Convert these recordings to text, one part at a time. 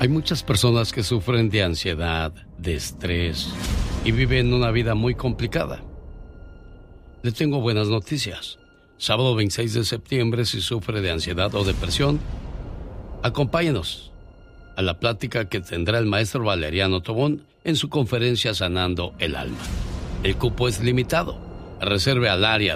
Hay muchas personas que sufren de ansiedad, de estrés y viven una vida muy complicada. Le tengo buenas noticias. Sábado 26 de septiembre, si sufre de ansiedad o depresión, acompáñenos a la plática que tendrá el maestro Valeriano Tobón en su conferencia Sanando el Alma. El cupo es limitado. Reserve al área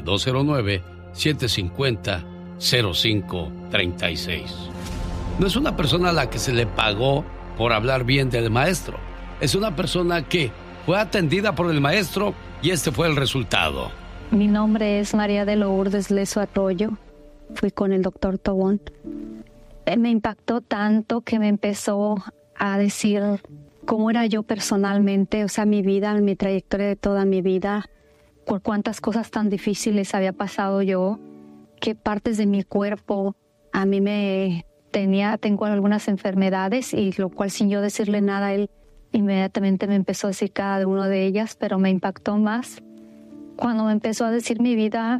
209-750-0536. No es una persona a la que se le pagó por hablar bien del maestro. Es una persona que fue atendida por el maestro y este fue el resultado. Mi nombre es María de Lourdes Leso Arroyo. Fui con el doctor Tobón. Me impactó tanto que me empezó a decir cómo era yo personalmente, o sea, mi vida, mi trayectoria de toda mi vida, por cuántas cosas tan difíciles había pasado yo, qué partes de mi cuerpo a mí tengo algunas enfermedades, y lo cual sin yo decirle nada, él inmediatamente me empezó a decir cada una de ellas, pero me impactó más cuando me empezó a decir mi vida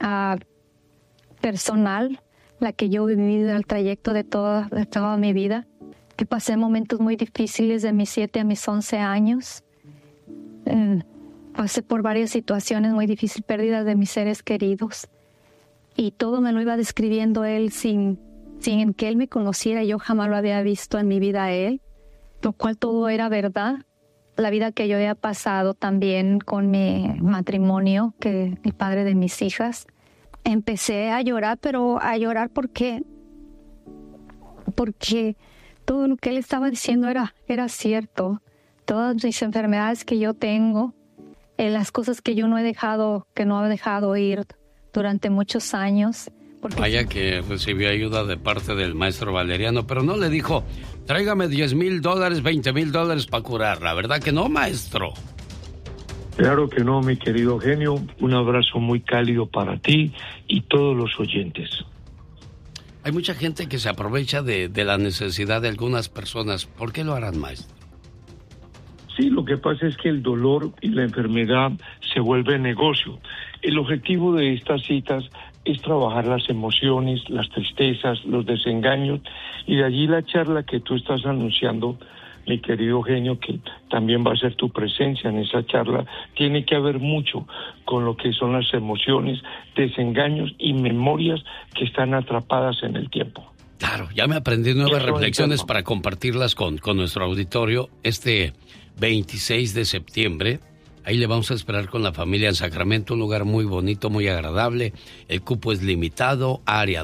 personal, la que yo he vivido, el trayecto de toda mi vida, que pasé momentos muy difíciles de mis 7 a mis 11 años. Pasé por varias situaciones muy difíciles, pérdidas de mis seres queridos, y todo me lo iba describiendo él sin que él me conociera. Yo jamás lo había visto en mi vida a él, lo cual todo era verdad. La vida que yo había pasado también con mi matrimonio, que el padre de mis hijas. Empecé a llorar, pero a llorar porque todo lo que él estaba diciendo era cierto. Todas mis enfermedades que yo tengo, las cosas que yo no he dejado ir durante muchos años. Vaya que recibió ayuda de parte del maestro Valeriano, pero no le dijo, tráigame $10,000, $20,000 para curarla, ¿verdad que no, maestro? Claro que no, mi querido genio. Un abrazo muy cálido para ti y todos los oyentes. Hay mucha gente que se aprovecha de la necesidad de algunas personas. ¿Por qué lo harán, maestro? Sí, lo que pasa es que el dolor y la enfermedad se vuelve negocio. El objetivo de estas citas es trabajar las emociones, las tristezas, los desengaños, y de allí la charla que tú estás anunciando, mi querido genio, que también va a ser tu presencia en esa charla. Tiene que haber mucho con lo que son las emociones, desengaños y memorias que están atrapadas en el tiempo. Claro, ya me aprendí nuevas reflexiones para compartirlas con nuestro auditorio este 26 de septiembre. Ahí le vamos a esperar con la familia en Sacramento, un lugar muy bonito, muy agradable. El cupo es limitado, área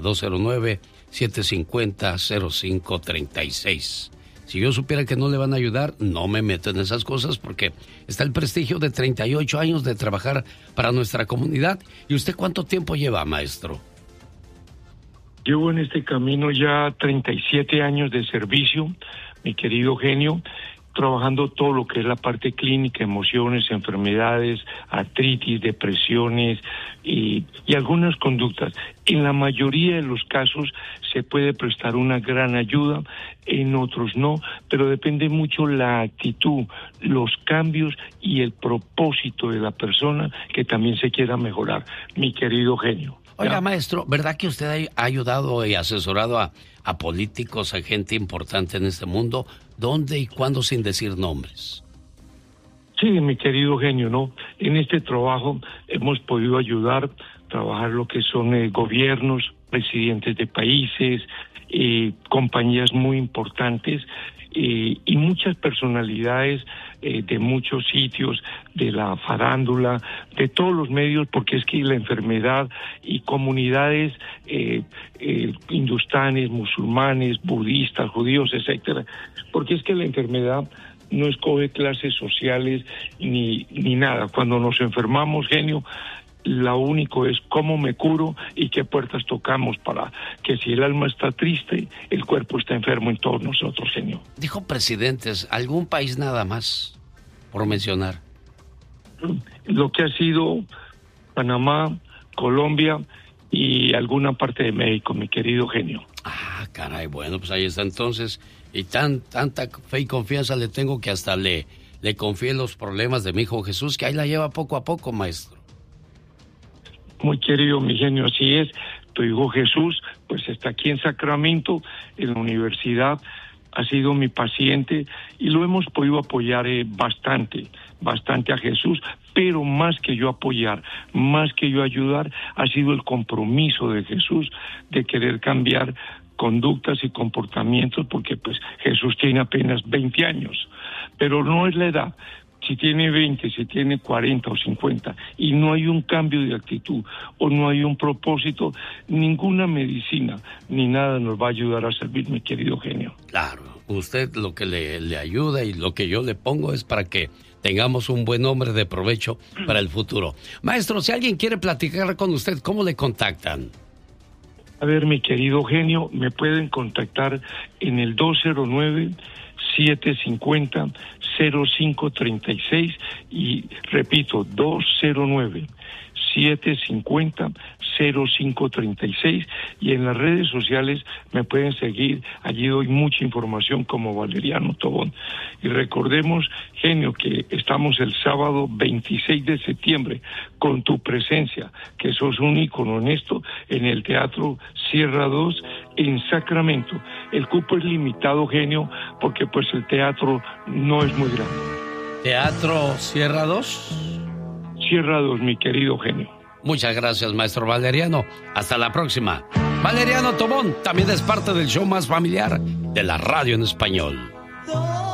209-750-0536. Si yo supiera que no le van a ayudar, no me meto en esas cosas, porque está el prestigio de 38 años de trabajar para nuestra comunidad. ¿Y usted cuánto tiempo lleva, maestro? Llevo en este camino ya 37 años de servicio, mi querido genio, trabajando todo lo que es la parte clínica, emociones, enfermedades, artritis, depresiones y algunas conductas. En la mayoría de los casos se puede prestar una gran ayuda, en otros no, pero depende mucho la actitud, los cambios y el propósito de la persona que también se quiera mejorar, mi querido genio. Oiga, maestro, ¿verdad que usted ha ayudado y asesorado a políticos, a gente importante en este mundo? ¿Dónde y cuándo, sin decir nombres? Sí, mi querido genio, ¿no? En este trabajo hemos podido ayudar, trabajar lo que son gobiernos, presidentes de países, compañías muy importantes, y muchas personalidades de muchos sitios, de la farándula, de todos los medios, porque es que la enfermedad y comunidades hindustanes, musulmanes, budistas, judíos, etcétera, porque es que la enfermedad no escoge clases sociales ni nada. Cuando nos enfermamos, genio, lo único es cómo me curo y qué puertas tocamos, para que si el alma está triste, el cuerpo está enfermo en todos nosotros, señor. Dijo presidentes, algún país nada más, por mencionar. Lo que ha sido Panamá, Colombia y alguna parte de México, mi querido genio. Ah, caray, bueno, pues ahí está entonces. Y tanta fe y confianza le tengo que hasta le confié los problemas de mi hijo Jesús, que ahí la lleva poco a poco, maestro. Muy querido, mi genio, así es. Tu hijo Jesús, pues está aquí en Sacramento, en la universidad, ha sido mi paciente y lo hemos podido apoyar bastante a Jesús, pero más que yo apoyar, más que yo ayudar, ha sido el compromiso de Jesús de querer cambiar conductas y comportamientos, porque pues Jesús tiene apenas 20 años, pero no es la edad. Si tiene 20, si tiene 40 o 50 y no hay un cambio de actitud o no hay un propósito, ninguna medicina ni nada nos va a ayudar a servir, mi querido genio. Claro, usted lo que le ayuda y lo que yo le pongo es para que tengamos un buen hombre de provecho para el futuro. Maestro, si alguien quiere platicar con usted, ¿cómo le contactan? A ver, mi querido genio, me pueden contactar en el 209-750-0536 y repito, 209-750-0536 y en las redes sociales me pueden seguir, allí doy mucha información como Valeriano Tobón. Y recordemos, genio, que estamos el sábado 26 de septiembre con tu presencia, que sos un ícono en esto, en el Teatro Sierra 2 en Sacramento. El cupo es limitado, genio, porque pues el teatro no es muy grande. ¿Teatro Sierra 2? Sierra 2, mi querido genio. Muchas gracias, maestro Valeriano. Hasta la próxima. Valeriano Tobón también es parte del show más familiar de la radio en español.